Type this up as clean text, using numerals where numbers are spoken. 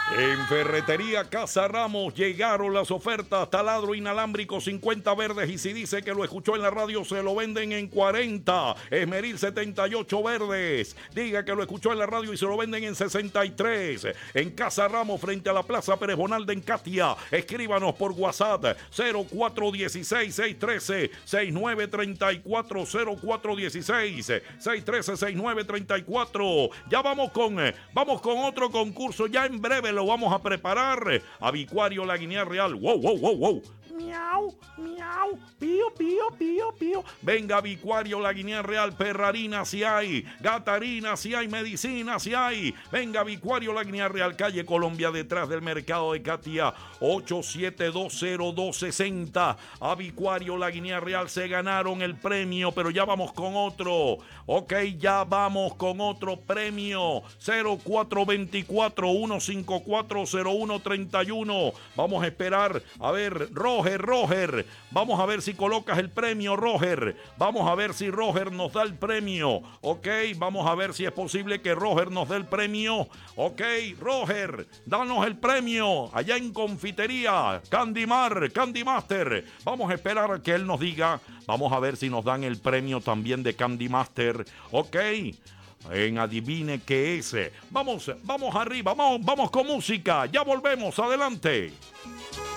En Ferretería Casa Ramos llegaron las ofertas. Taladro inalámbrico 50 verdes, y si dice que lo escuchó en la radio se lo venden en 40. Esmeril 78 verdes, diga que lo escuchó en la radio y se lo venden en 63. En Casa Ramos frente a la Plaza Pérez Bonalde en Catia. Escríbanos por WhatsApp 0416-613-6934, 0416-613-6934. Ya vamos con otro concurso. Ya en breve lo vamos a preparar. Avicuario La Guinea Real. Wow, wow, wow, wow. Miau, miau, pío, pío, pío, pío. Venga, Avicuario La Guinea Real. Perrarina si hay, gatarina si hay, medicina si hay. Venga, Avicuario La Guinea Real, calle Colombia, detrás del mercado de Catia, 8720-260. Avicuario La Guinea Real, se ganaron el premio, pero ya vamos con otro. Ok, ya vamos con otro premio. 0424-154-0131. Vamos a esperar. A ver, Roger, vamos a ver si colocas el premio, Roger. Vamos a ver si Roger nos da el premio. Ok, vamos a ver si es posible que Roger nos dé el premio. Ok, Roger, danos el premio allá en Confitería Candy Master. Vamos a esperar a que él nos diga. Vamos a ver si nos dan el premio también de Candy Master. Ok, en adivine qué es. Vamos arriba, vamos con música. Ya volvemos, adelante.